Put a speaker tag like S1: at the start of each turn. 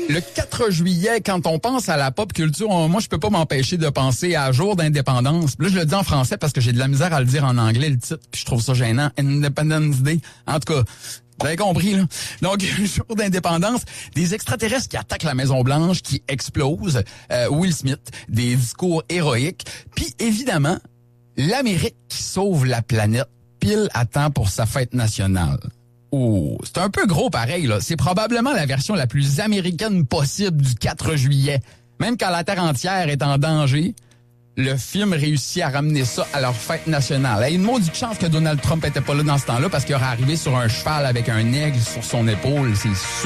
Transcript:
S1: Le 4 juillet, quand on pense à la pop culture, moi, je peux pas m'empêcher de penser à Jour d'indépendance. Là, je le dis en français parce que j'ai de la misère à le dire en anglais, le titre, puis je trouve ça gênant. Independence Day. En tout cas, vous avez compris, là. Donc, Jour d'indépendance, des extraterrestres qui attaquent la Maison-Blanche, qui explosent, Will Smith, des discours héroïques, puis évidemment, l'Amérique qui sauve la planète pile à temps pour sa fête nationale. Oh, c'est un peu gros pareil, là. C'est probablement la version la plus américaine possible du 4 juillet. Même quand la Terre entière est en danger, le film réussit à ramener ça à leur fête nationale. Hey, une maudite chance que Donald Trump était pas là dans ce temps-là parce qu'il aurait arrivé sur un cheval avec un aigle sur son épaule. C'est sûr.